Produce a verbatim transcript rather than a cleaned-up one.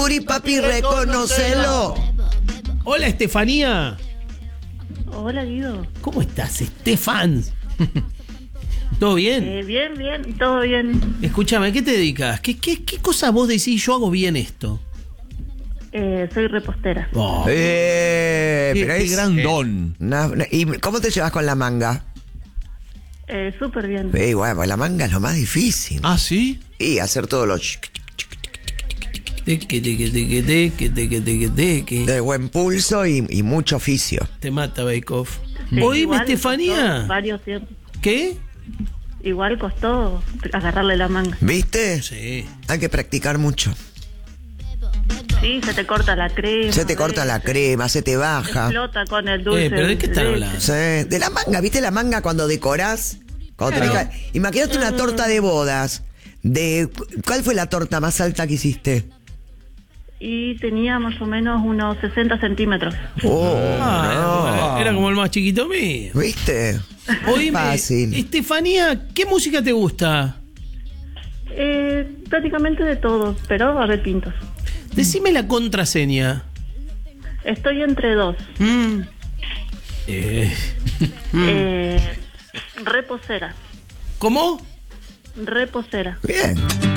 buri, papi, reconocelo. Hola, Estefanía. Hola, Guido. ¿Cómo estás, Estefan? ¿Todo bien? Eh, bien, bien, todo bien. Escúchame, ¿a qué te dedicas? ¿Qué, qué, qué cosas vos decís? Yo hago bien esto. Eh, soy repostera. Oh, Eh, qué, pero qué es- gran don. Na- na- ¿Y cómo te llevas con la manga? Eh, Súper bien. Eh, bueno, pues la manga es lo más difícil. ¿Ah, sí? Y hacer todo lo ch- Teque, teque, teque, teque, teque, teque, teque. de buen pulso y, y mucho oficio. Te mata, Bake Off. Sí, Oíme, igual Estefanía. costó Varios tiempos. ¿Qué? Igual costó agarrarle la manga. ¿Viste? Sí. Hay que practicar mucho. Sí, se te corta la crema. Se te corta la crema, se te baja. Explota con el dulce. Eh, pero ¿de qué están leche. hablando? Sí, de la manga, ¿viste la manga cuando decorás? Cuando te Claro. deja- Imagínate una torta de bodas. De, ¿cuál fue la torta más alta que hiciste? Y tenía más o menos unos sesenta centímetros. Oh, Ah, no. era como el más chiquito mío. ¿Viste? Oíme, Fácil. Estefanía, ¿qué música te gusta? Eh, prácticamente de todo, pero a ver pintos. Decime la contraseña. Estoy entre dos. Mm. Eh, Eh, reposera. ¿Cómo? Reposera. Bien.